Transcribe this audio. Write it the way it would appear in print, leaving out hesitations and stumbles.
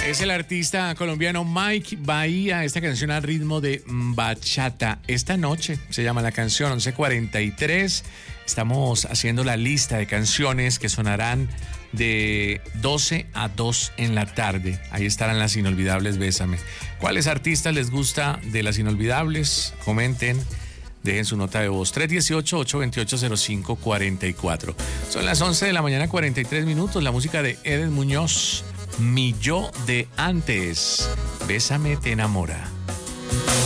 Es el artista colombiano Mike Bahía, esta canción al ritmo de bachata. Esta noche se llama la canción 11:43. Estamos haciendo la lista de canciones que sonarán de 12 a 2 en la tarde. Ahí estarán las inolvidables Bésame. ¿Cuáles artistas les gusta de las inolvidables? Comenten. Dejen su nota de voz. 318-828-0544. Son las 11 de la mañana, 43 minutos. La música de Eden Muñoz. Mi yo de antes. Bésame te enamora.